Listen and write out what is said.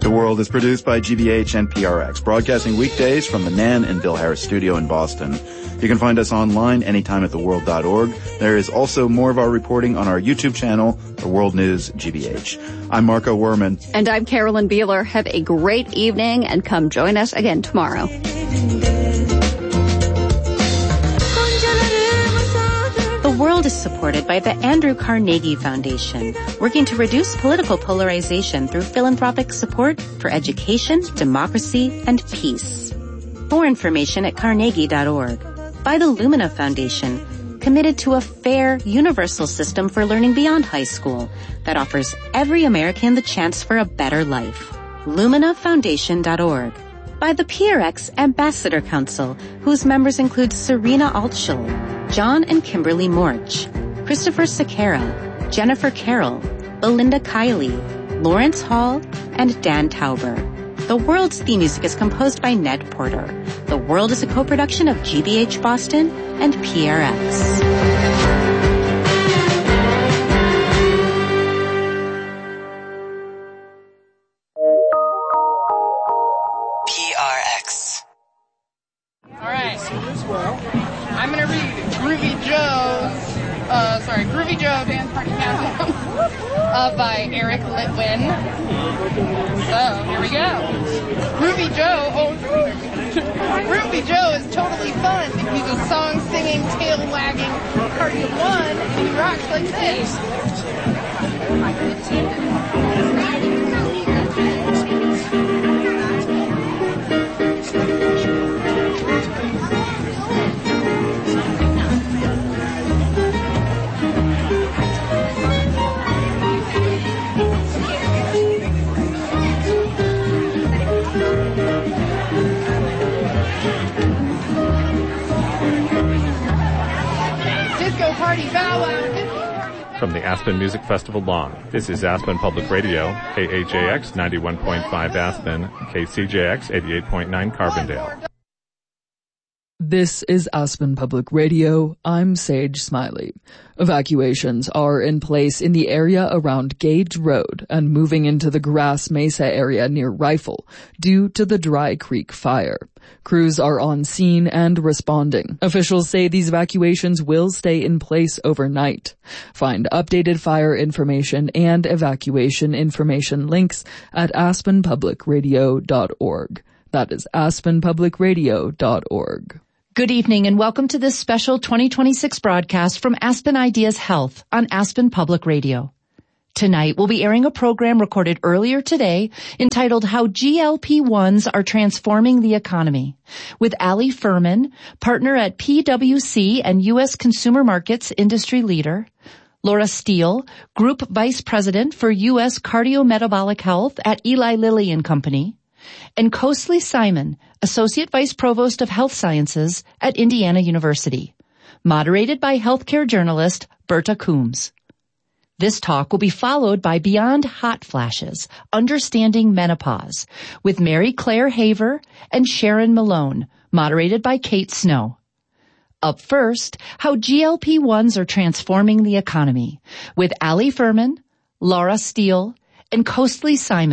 The World is produced by GBH and PRX, broadcasting weekdays from the Nan and Bill Harris studio in Boston. You can find us online anytime at theworld.org. There is also more of our reporting on our YouTube channel, The World News GBH. I'm Marco Werman. And I'm Carolyn Beeler. Have a great evening and come join us again tomorrow. The World is supported by the Andrew Carnegie Foundation, working to reduce political polarization through philanthropic support for education, democracy, and peace. More information at carnegie.org. By the Lumina Foundation, committed to a fair, universal system for learning beyond high school that offers every American the chance for a better life. LuminaFoundation.org. By the PRX Ambassador Council, whose members include Serena Altschul, John and Kimberly Morch, Christopher Sequeira, Jennifer Carroll, Belinda Kiley, Lawrence Hall, and Dan Tauber. The World's theme music is composed by Ned Porter. The World is a co-production of GBH Boston and PRX. I'm going to read Groovy Joe Dance Party Countdown by Eric Litwin. So, here we go. Groovy Joe is totally fun. He's a song-singing, tail-wagging party of one, and he rocks like this. From the Aspen Music Festival lawn, this is Aspen Public Radio, KHAX 91.5 Aspen, KCJX 88.9 Carbondale. This is Aspen Public Radio. I'm Sage Smiley. Evacuations are in place in the area around Gage Road and moving into the Grass Mesa area near Rifle due to the Dry Creek fire. Crews are on scene and responding. Officials say these evacuations will stay in place overnight. Find updated fire information and evacuation information links at aspenpublicradio.org. That is aspenpublicradio.org. Good evening and welcome to this special 2026 broadcast from Aspen Ideas Health on Aspen Public Radio. Tonight we'll be airing a program recorded earlier today entitled How GLP-1s Are Transforming the Economy with Allie Furman, partner at PwC and U.S. Consumer Markets industry leader, Laura Steele, Group Vice President for U.S. Cardiometabolic Health at Eli Lilly and Company, and Cosley Simon, Associate Vice Provost of Health Sciences at Indiana University, moderated by healthcare journalist Berta Coombs. This talk will be followed by Beyond Hot Flashes, Understanding Menopause, with Mary Claire Haver and Sharon Malone, moderated by Kate Snow. Up first, How GLP-1s Are Transforming the Economy, with Allie Furman, Laura Steele, and Cosley Simon.